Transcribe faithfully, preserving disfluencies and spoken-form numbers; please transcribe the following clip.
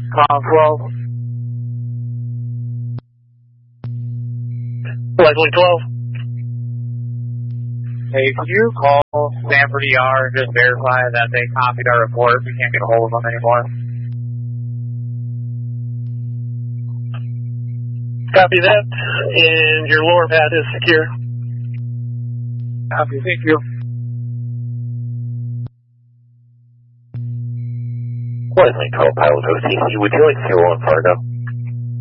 Call twelve. Leslie twelve. Hey, could you call Stanford E R and just verify that they copied our report? We can't get a hold of them anymore. Copy that, and your lower path is secure. Copy, thank you. Leslie twelve, Pilot O C C, would you like fuel on Fargo?